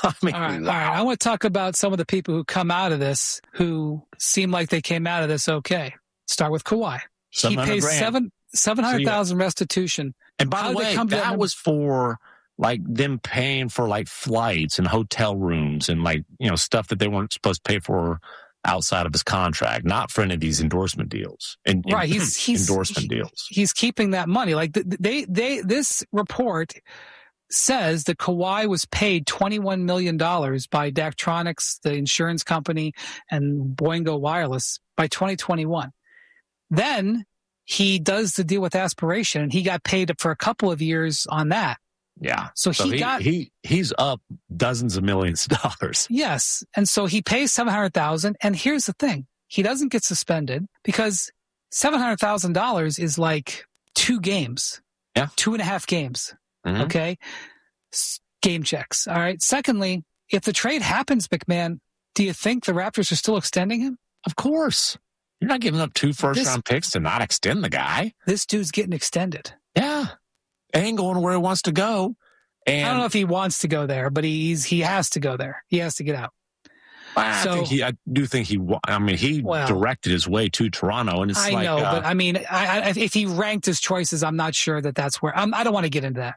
I mean, all right. wow. I want to talk about some of the people who come out of this who seem like they came out of this okay. Start with Kawhi. He pays $700,000 restitution. And by the way, that was for like them paying for like flights and hotel rooms and like, stuff that they weren't supposed to pay for outside of his contract, not for any of these endorsement deals. Right. He's endorsement deals. He's keeping that money. Like this report says that Kawhi was paid $21 million by Daktronics, the insurance company, and Boingo Wireless by 2021. Then he does the deal with Aspiration, and he got paid for a couple of years on that. Yeah. So he's up dozens of millions of dollars. Yes. And so he pays $700,000. And here's the thing. He doesn't get suspended because $700,000 is like 2 games. Yeah. 2.5 games. Mm-hmm. Okay. Game checks. All right. Secondly, if the trade happens, McMahon, do you think the Raptors are still extending him? Of course. You're not giving up 2 first-round picks to not extend the guy. This dude's getting extended. Yeah. Ain't going where he wants to go. And I don't know if he wants to go there, but he has to go there. He has to get out. I do think he directed his way to Toronto, and it's but I mean, if he ranked his choices, I'm not sure that's where. I don't want to get into that.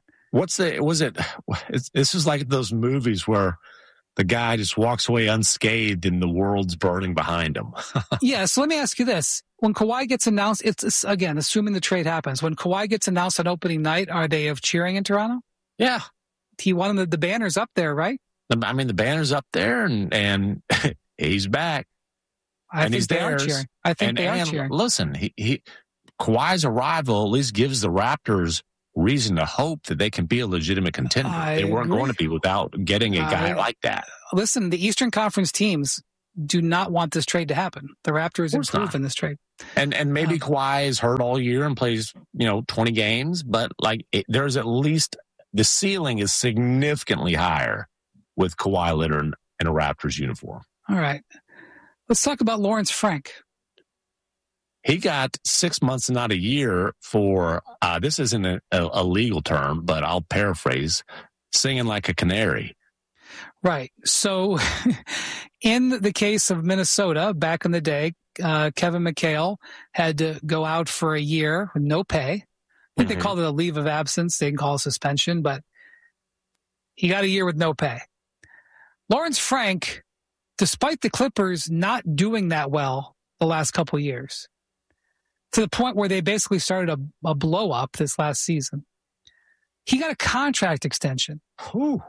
This is like those movies where the guy just walks away unscathed and the world's burning behind him. Yeah. So let me ask you this. When Kawhi gets announced, it's again, assuming the trade happens, when Kawhi gets announced on opening night, are they of cheering in Toronto? Yeah. He wanted the banner's up there, right? I mean, the banner's up there and he's back. I think they are cheering. I think they are cheering. Listen, Kawhi's arrival at least gives the Raptors reason to hope that they can be a legitimate contender. They weren't going to be without getting a guy like that. Listen, the Eastern Conference teams do not want this trade to happen. The Raptors improve in this trade. And maybe Kawhi is hurt all year and plays, 20 games, but there's at least the ceiling is significantly higher with Kawhi Leonard in a Raptors uniform. All right. Let's talk about Lawrence Frank. He got 6 months, not a year, for, this isn't a legal term, but I'll paraphrase, singing like a canary. Right. So in the case of Minnesota, back in the day, Kevin McHale had to go out for a year with no pay. I think they called it a leave of absence. They can call it suspension, but he got a year with no pay. Lawrence Frank, despite the Clippers not doing that well the last couple of years, to the point where they basically started a blow up this last season, he got a contract extension. Ooh.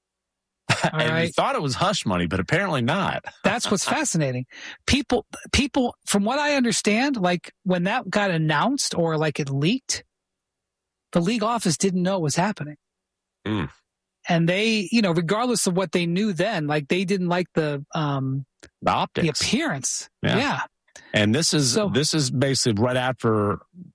And right. you thought it was hush money, but apparently not. That's what's fascinating. People, from what I understand, like when that got announced or like it leaked, the league office didn't know what was happening. Mm. And they, regardless of what they knew then, like they didn't like the optics, the appearance. Yeah. And this is basically right after,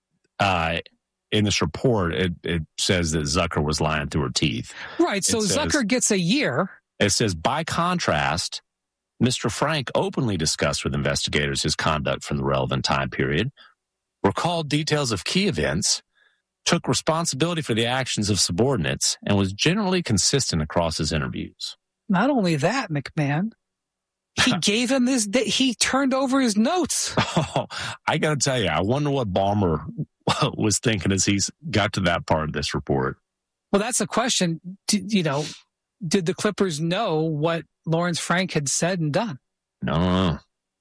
in this report, it says that Zucker was lying through her teeth. Right. So Zucker gets a year. It says, by contrast, Mr. Frank openly discussed with investigators his conduct from the relevant time period, recalled details of key events, took responsibility for the actions of subordinates, and was generally consistent across his interviews. Not only that, McMahon, he gave him he turned over his notes. Oh, I got to tell you, I wonder what Ballmer was thinking as he's got to that part of this report. Well, that's a question. Did the Clippers know what Lawrence Frank had said and done? No.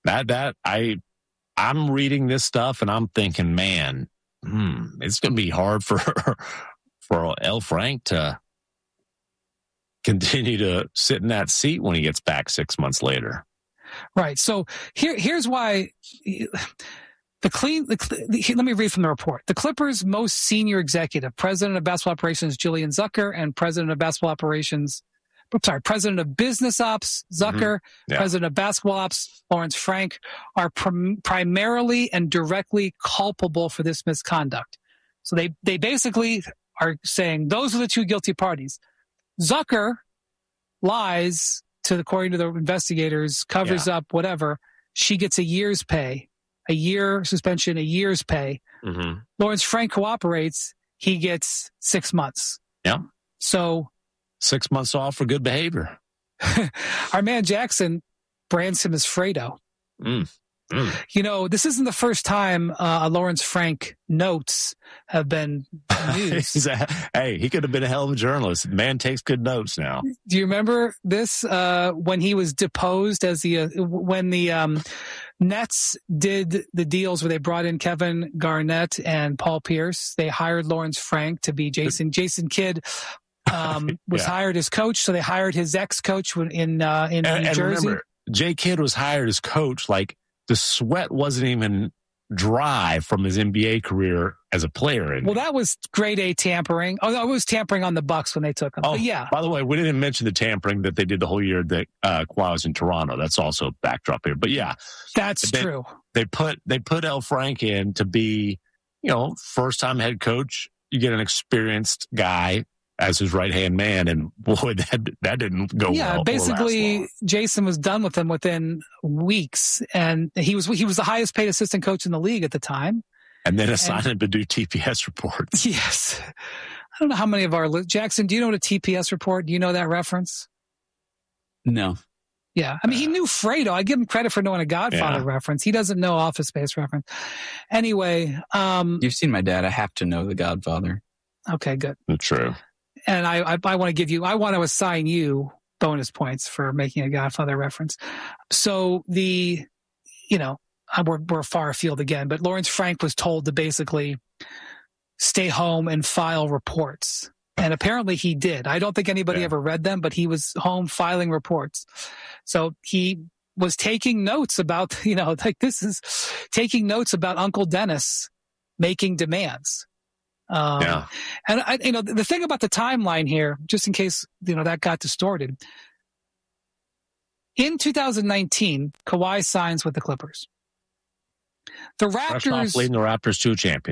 I'm reading this stuff and I'm thinking, man, it's going to be hard for L. Frank to continue to sit in that seat when he gets back 6 months later. Right. So here's why. Let me read from the report. The Clippers' most senior executive, president of basketball operations, Julian Zucker, and president of business ops, Zucker, president of basketball ops, Lawrence Frank, are primarily and directly culpable for this misconduct. So they basically are saying those are the two guilty parties. Zucker lies according to the investigators, covers up whatever. She gets a year's pay. A year suspension, a year's pay. Mm-hmm. Lawrence Frank cooperates. He gets 6 months. Yeah. So 6 months off for good behavior. our man Jackson brands him as Fredo. You know, this isn't the first time Lawrence Frank notes have been used. Hey, he could have been a hell of a journalist. The man takes good notes now. Do you remember this when he was deposed when the Nets did the deals where they brought in Kevin Garnett and Paul Pierce? They hired Lawrence Frank to be Jason Kidd. Was hired as coach, so they hired his ex-coach in New Jersey. Remember, Jay Kidd was hired as coach. Like, the sweat wasn't even dry from his NBA career as a player. Well, that was grade A tampering. Oh, no, it was tampering on the Bucks when they took him. Oh, but yeah. By the way, we didn't mention the tampering that they did the whole year that Kawhi was in Toronto. That's also a backdrop here. But yeah, that's true. They put L. Frank in to be, first time head coach. You get an experienced guy as his right-hand man, and boy, that didn't go well. Yeah, basically, Jason was done with him within weeks, and he was the highest-paid assistant coach in the league at the time. And then assigned him to do TPS reports. Yes. I don't know how many of our... Jackson, do you know what a TPS report? Do you know that reference? No. Yeah. I mean, he knew Fredo. I give him credit for knowing a Godfather reference. He doesn't know Office Space reference. Anyway... You've seen my dad. I have to know the Godfather. Okay, good. True. And I want to assign you bonus points for making a Godfather reference. So we're far afield again, but Lawrence Frank was told to basically stay home and file reports. And apparently he did. I don't think anybody ever read them, but he was home filing reports. So he was taking notes about, taking notes about Uncle Dennis making demands. And the thing about the timeline here, just in case, that got distorted. In 2019, Kawhi signs with the Clippers. The Raptors leading the Raptors to a championship.